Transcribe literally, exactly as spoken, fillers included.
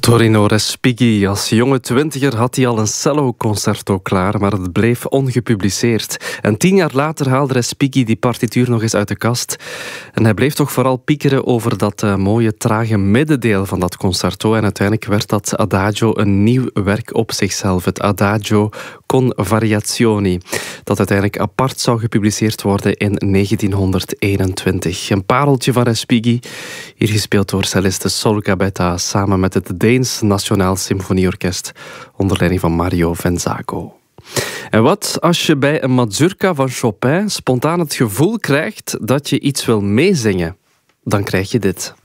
Vittorino Respighi. Als jonge twintiger had hij al een cello-concerto klaar, maar het bleef ongepubliceerd. En tien jaar later haalde Respighi die partituur nog eens uit de kast. En hij bleef toch vooral piekeren over dat uh, mooie, trage middendeel van dat concerto. En uiteindelijk werd dat Adagio een nieuw werk op zichzelf. Het Adagio con Variazioni. Dat uiteindelijk apart zou gepubliceerd worden in negentienhonderdeenentwintig. Een pareltje van Respighi, hier gespeeld door celliste Sol Gabetta samen met het Deens Nationaal Symfonieorkest onder leiding van Mario Venzago. En wat als je bij een mazurka van Chopin spontaan het gevoel krijgt dat je iets wil meezingen? Dan krijg je dit.